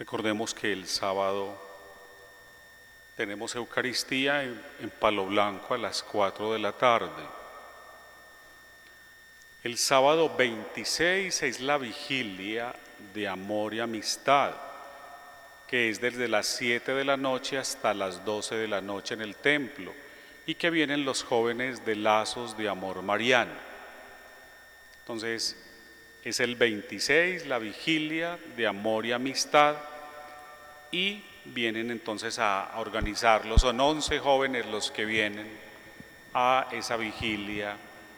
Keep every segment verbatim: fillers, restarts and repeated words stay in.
Recordemos que el sábado tenemos Eucaristía en, en Palo Blanco a las cuatro de la tarde. El sábado veintiséis es la vigilia de amor y amistad, que es desde las siete de la noche hasta las doce de la noche en el templo, y que vienen los jóvenes de Lazos de Amor Mariano. Entonces, es el veintiséis, la vigilia de amor y amistad, y vienen entonces a, a organizarlo. Son once jóvenes los que vienen a esa vigilia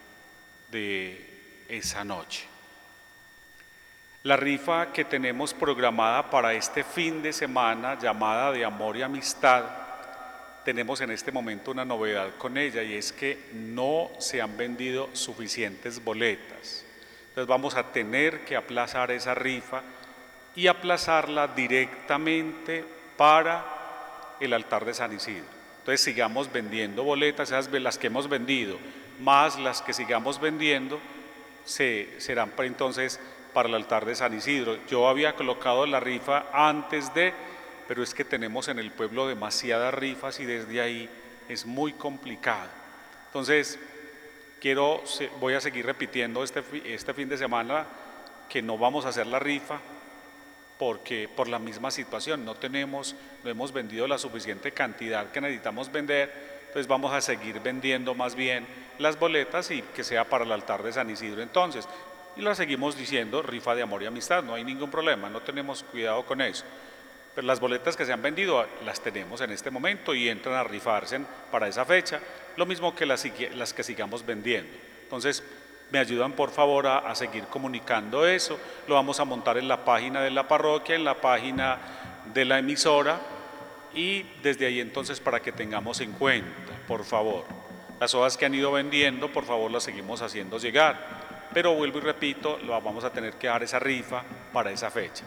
de esa noche. La rifa que tenemos programada para este fin de semana, llamada de amor y amistad, tenemos en este momento una novedad con ella, y es que no se han vendido suficientes boletas. Entonces vamos a tener que aplazar esa rifa y aplazarla directamente para el altar de San Isidro. Entonces sigamos vendiendo boletas, esas las que hemos vendido, más las que sigamos vendiendo, se, serán para entonces para el altar de San Isidro. Yo había colocado la rifa antes de, pero es que tenemos en el pueblo demasiadas rifas y desde ahí es muy complicado. Entonces, quiero, voy a seguir repitiendo este, este fin de semana que no vamos a hacer la rifa porque por la misma situación no tenemos, no hemos vendido la suficiente cantidad que necesitamos vender. Entonces vamos a seguir vendiendo más bien las boletas y que sea para el altar de San Isidro entonces. Y la seguimos diciendo rifa de amor y amistad, no hay ningún problema, no tenemos cuidado con eso. Pero las boletas que se han vendido las tenemos en este momento y entran a rifarse para esa fecha, lo mismo que las, las que sigamos vendiendo. Entonces, me ayudan por favor a, a seguir comunicando eso. Lo vamos a montar en la página de la parroquia, en la página de la emisora, y desde ahí entonces para que tengamos en cuenta, por favor. Las hojas que han ido vendiendo, por favor las seguimos haciendo llegar, pero vuelvo y repito, lo vamos a tener que dar esa rifa para esa fecha.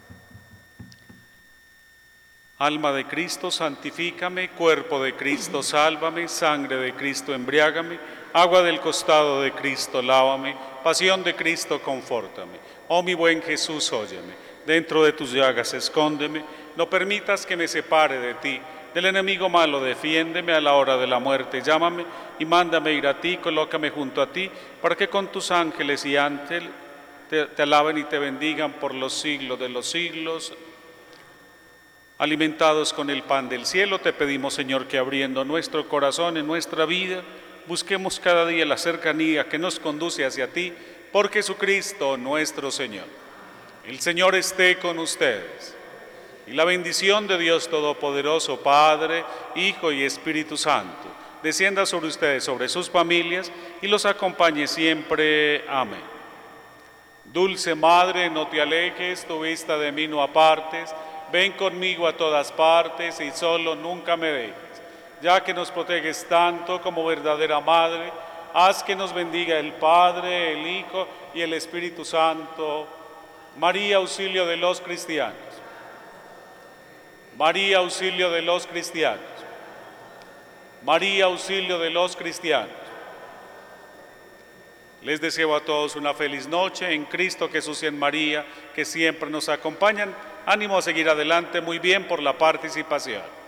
Alma de Cristo, santifícame, cuerpo de Cristo, sálvame, sangre de Cristo, embriágame, agua del costado de Cristo, lávame, pasión de Cristo, confórtame. Oh mi buen Jesús, óyeme, dentro de tus llagas escóndeme, no permitas que me separe de ti, del enemigo malo defiéndeme, a la hora de la muerte llámame, y mándame ir a ti, colócame junto a ti, para que con tus ángeles y ángeles te, te alaben y te bendigan por los siglos de los siglos. Alimentados con el pan del cielo, te pedimos, Señor, que abriendo nuestro corazón en nuestra vida, busquemos cada día la cercanía que nos conduce hacia ti, por Jesucristo nuestro Señor. El Señor esté con ustedes. Y la bendición de Dios Todopoderoso, Padre, Hijo y Espíritu Santo, descienda sobre ustedes, sobre sus familias, y los acompañe siempre. Amén. Dulce Madre, no te alejes, tu vista de mí no apartes. Ven conmigo a todas partes y solo nunca me dejes. Ya que nos proteges tanto como verdadera Madre, haz que nos bendiga el Padre, el Hijo y el Espíritu Santo. María, auxilio de los cristianos. María, auxilio de los cristianos. María, auxilio de los cristianos. Les deseo a todos una feliz noche en Cristo Jesús y en María, que siempre nos acompañan. Ánimo a seguir adelante, muy bien por la participación.